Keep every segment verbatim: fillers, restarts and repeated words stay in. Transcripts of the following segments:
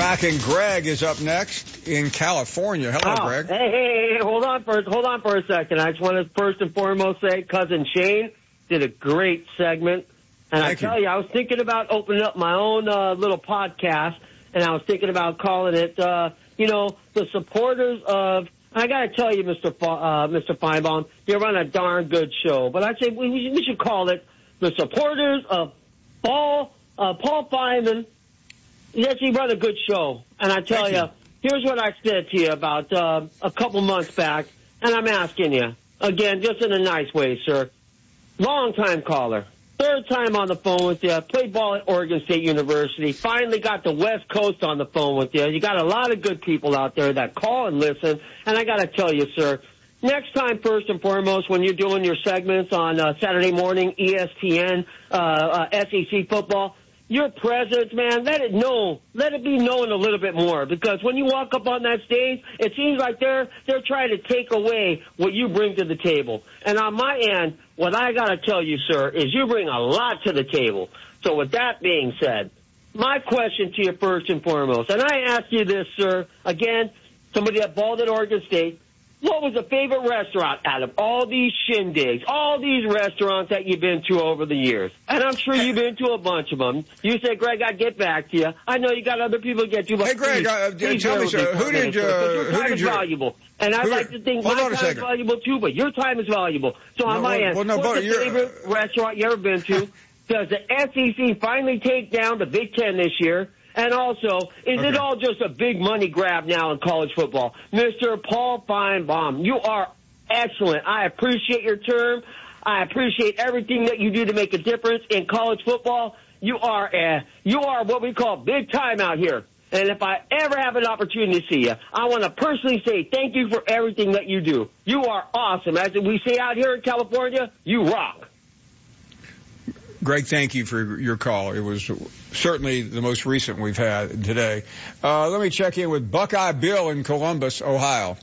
back, and Greg is up next in California. Hello, oh, Greg. Hey, hey, hey, hold on for hold on for a second. I just want to first and foremost say, Cousin Shane did a great segment, and Thank I tell you. you, I was thinking about opening up my own uh, little podcast, and I was thinking about calling it, uh, you know, the supporters of. I got to tell you, Mister Fa- uh, Mister Feinbaum, you run a darn good show, but I say we, we should call it the supporters of Paul uh, Paul Feynman. Yes, he run a good show. And I tell you, you, here's what I said to you about uh, a couple months back, and I'm asking you, again, just in a nice way, sir. Long-time caller. Third time on the phone with you. Played ball at Oregon State University. Finally got the West Coast on the phone with you. You got a lot of good people out there that call and listen. And I got to tell you, sir, next time, first and foremost, when you're doing your segments on uh, Saturday morning, E S P N, uh, uh, S E C football, your presence, man, let it know, let it be known a little bit more. Because when you walk up on that stage, it seems like they're they're trying to take away what you bring to the table. And on my end, what I got to tell you, sir, is you bring a lot to the table. So with that being said, my question to you first and foremost, and I ask you this, sir, again, somebody that balled at Oregon State, what was the favorite restaurant out of all these shindigs, all these restaurants that you've been to over the years? And I'm sure you've been to a bunch of them. You said, Greg, I'd get back to you. I know you got other people to get to. But hey, Greg, please, uh, please tell me, sir, who did you... Your time who did is you, valuable. And I'd like to think my time is valuable, too, but your time is valuable. So on no, my well, end, well, no, what's the favorite restaurant you ever been to? Does the S E C finally take down the Big Ten this year? And also, is okay. it all just a big money grab now in college football? Mister Paul Feinbaum, you are excellent. I appreciate your term. I appreciate everything that you do to make a difference in college football. You are a, you are what we call big time out here. And if I ever have an opportunity to see you, I want to personally say thank you for everything that you do. You are awesome. As we say out here in California, you rock. Greg, thank you for your call. It was certainly the most recent we've had today. Uh, let me check in with Buckeye Bill in Columbus, Ohio.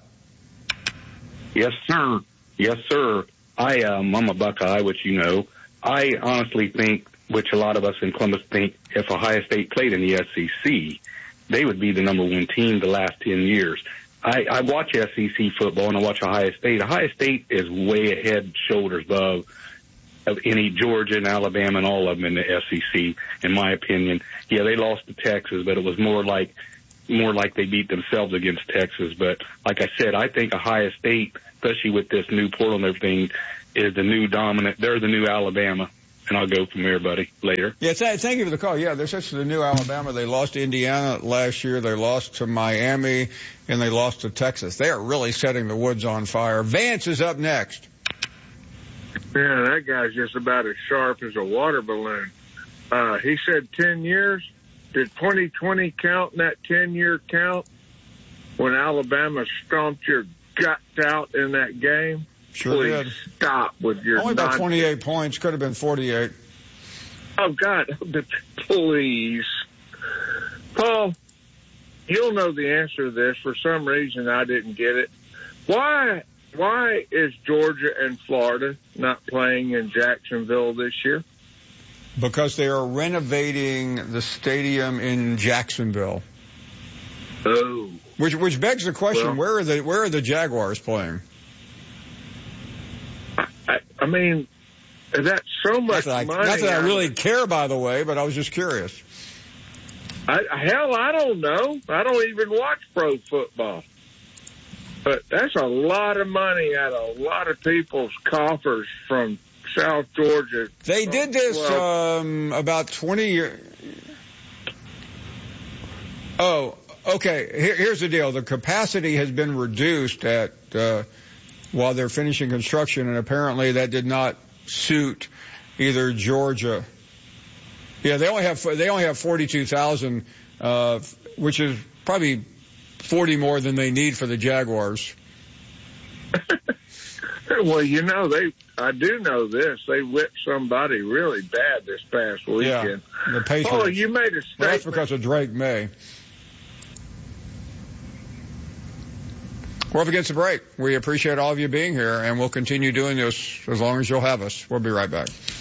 Yes, sir. Yes, sir. I, um, I'm a Buckeye, which you know. I honestly think, which a lot of us in Columbus think, if Ohio State played in the S E C, they would be the number one team the last ten years. I, I watch S E C football and I watch Ohio State. Ohio State is way ahead, shoulders above of any Georgia and Alabama and all of them in the S E C, in my opinion. Yeah, they lost to Texas, but it was more like more like they beat themselves against Texas. But like I said, I think Ohio State, especially with this new portal and everything, is the new dominant. They're the new Alabama. And I'll go from there, buddy, later. Yeah, th- thank you for the call. Yeah, they're such the new Alabama. They lost to Indiana last year. They lost to Miami, and they lost to Texas. They are really setting the woods on fire. Vance is up next. Yeah, that guy's just about as sharp as a water balloon. Uh, he said ten years. Did twenty twenty count in that ten-year count when Alabama stomped your guts out in that game? Sure Please did. stop with your Only about nonsense. twenty-eight points. Could have been forty-eight. Oh, God, please. Paul, you'll know the answer to this. For some reason, I didn't get it. Why Why is Georgia and Florida not playing in Jacksonville this year? Because they are renovating the stadium in Jacksonville. Oh. Which which begs the question, Well, where are the where are the Jaguars playing? I, I mean, that's so much Not that, I, money. not that I out really of- care, by the way, but I was just curious. I, hell, I don't know. I don't even watch pro football. But that's a lot of money out of a lot of people's coffers from South Georgia. They did this Well, um, about twenty years. Oh, okay. Here, here's the deal. The capacity has been reduced at uh, while they're finishing construction, and apparently that did not suit either Georgia. Yeah, they only have they only have forty-two thousand, uh, which is probably forty more than they need for the Jaguars. well, you know, they. I do know this. They whipped somebody really bad this past weekend. Yeah, the Patriots. Oh, you made a statement. Well, that's because of Drake May. We're up against the break. We appreciate all of you being here, and we'll continue doing this as long as you'll have us. We'll be right back.